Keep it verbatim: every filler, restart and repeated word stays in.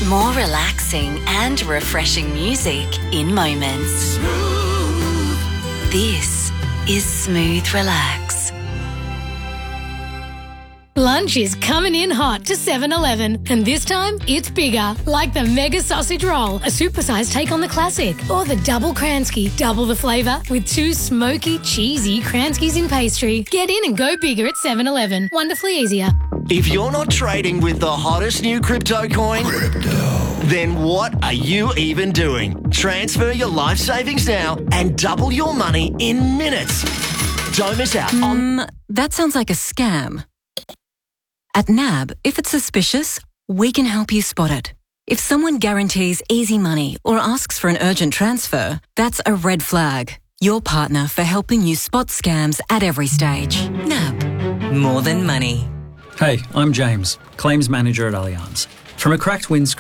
More relaxing and refreshing music in moments. This is Smooth Relax. Lunch is coming in hot to seven eleven, and this time it's bigger, like the Mega Sausage Roll, a supersized take on the classic, or the Double Kransky, double the flavour with two smoky, cheesy Kranskys in pastry. Get in and go bigger at seven eleven. Wonderfully easier. If you're not trading with the hottest new crypto coin, crypto. Then what are you even doing? Transfer your life savings now and double your money in minutes. Don't miss out on... Mm, that sounds like a scam. At N A B, if it's suspicious, we can help you spot it. If someone guarantees easy money or asks for an urgent transfer, that's a red flag. Your partner for helping you spot scams at every stage. N A B. More than money. Hey, I'm James, Claims Manager at Allianz. From a cracked windscreen